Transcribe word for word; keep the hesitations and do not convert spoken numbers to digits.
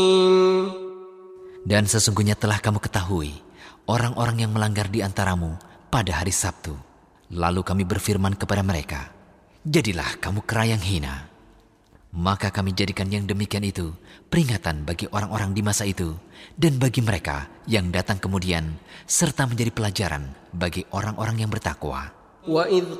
Dan sesungguhnya telah kamu ketahui orang-orang yang melanggar di antaramu pada hari Sabtu. Lalu kami berfirman kepada mereka, jadilah kamu kera yang hina. Maka kami jadikan yang demikian itu peringatan bagi orang-orang di masa itu dan bagi mereka yang datang kemudian, serta menjadi pelajaran bagi orang-orang yang bertakwa. وَإِذْ